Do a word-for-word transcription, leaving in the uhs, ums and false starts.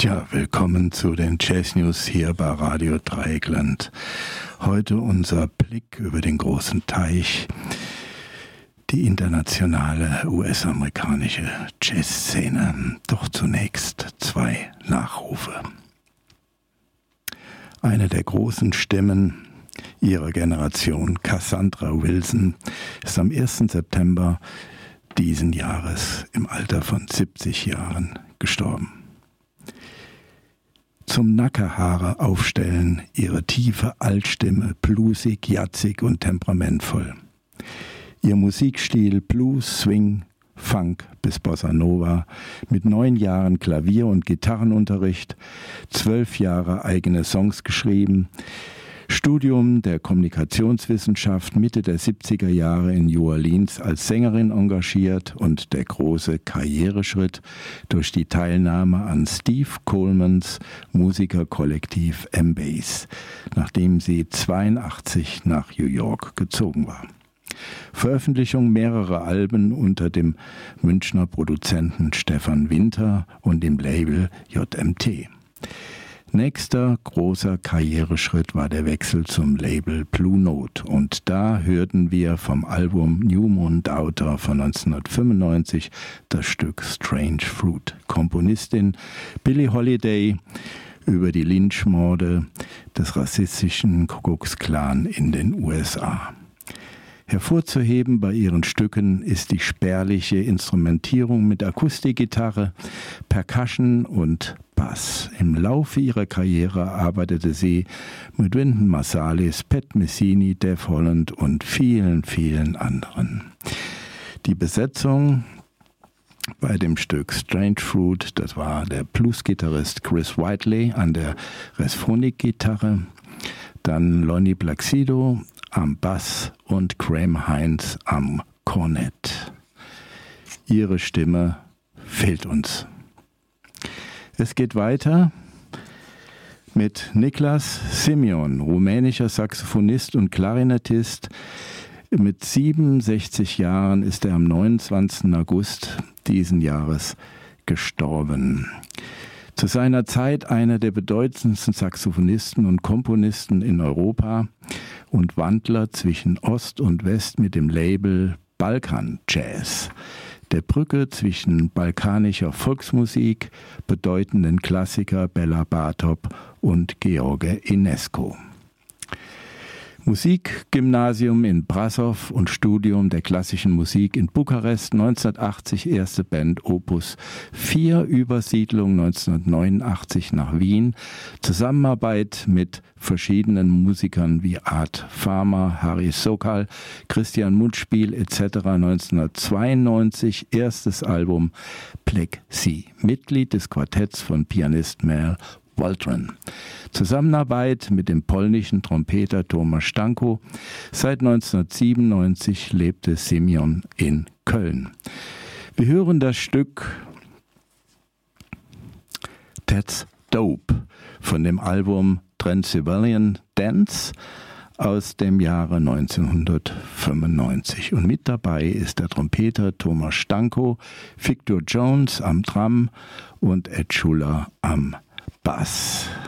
Ja, willkommen zu den Jazz News hier bei Radio Dreieckland. Heute unser Blick über den großen Teich, die internationale U S-amerikanische Jazzszene. Doch zunächst zwei Nachrufe. Eine der großen Stimmen ihrer Generation, Cassandra Wilson, ist am ersten September diesen Jahres im Alter von siebzig Jahren gestorben. Zum Nackerhaare aufstellen, ihre tiefe Altstimme, bluesig, jazzig und temperamentvoll. Ihr Musikstil Blues, Swing, Funk bis Bossa Nova, mit neun Jahren Klavier- und Gitarrenunterricht, zwölf Jahre eigene Songs geschrieben, Studium der Kommunikationswissenschaft Mitte der siebziger Jahre in New Orleans als Sängerin engagiert und der große Karriereschritt durch die Teilnahme an Steve Colemans Musikerkollektiv M-Bass, nachdem sie zweiundachtzig nach New York gezogen war. Veröffentlichung mehrerer Alben unter dem Münchner Produzenten Stefan Winter und dem Label J M T. Nächster großer Karriereschritt war der Wechsel zum Label Blue Note und da hörten wir vom Album New Moon Daughter von neunzehnhundertfünfundneunzig das Stück Strange Fruit. Komponistin Billie Holiday über die Lynchmorde des rassistischen Ku Klux Klan in den U S A. Hervorzuheben bei ihren Stücken ist die spärliche Instrumentierung mit Akustikgitarre, Percussion und Bass. Im Laufe ihrer Karriere arbeitete sie mit Wynton Marsalis, Pat Messini, Dave Holland und vielen, vielen anderen. Die Besetzung bei dem Stück Strange Fruit, das war der Bluesgitarrist Chris Whiteley an der Resphonik-Gitarre, dann Lonnie Placido am Bass und Graham Hines am Kornett. Ihre Stimme fehlt uns. Es geht weiter mit Niklas Simeon, rumänischer Saxophonist und Klarinettist. Mit siebenundsechzig Jahren ist er am neunundzwanzigsten August diesen Jahres gestorben. Zu seiner Zeit einer der bedeutendsten Saxophonisten und Komponisten in Europa und Wandler zwischen Ost und West mit dem Label Balkan Jazz, der Brücke zwischen balkanischer Volksmusik, bedeutenden Klassiker Bela Bartok und George Enescu. Musikgymnasium in Brașov und Studium der klassischen Musik in Bukarest, neunzehnhundertachtzig erste Band Opus vier, Übersiedlung neunzehnhundertneunundachtzig nach Wien, Zusammenarbeit mit verschiedenen Musikern wie Art Farmer, Harry Sokal, Christian Mundspiel et cetera neunzehnhundertzweiundneunzig erstes Album Plexi, Mitglied des Quartetts von Pianist Mel Waldron. Zusammenarbeit mit dem polnischen Trompeter Tomasz Stanko. Seit neunzehnhundertsiebenundneunzig lebte Simeon in Köln. Wir hören das Stück That's Dope von dem Album Transylvanian Dance aus dem Jahre neunzehnhundertfünfundneunzig. Und mit dabei ist der Trompeter Tomasz Stanko, Victor Jones am Drum und Ed Schuller am Bass.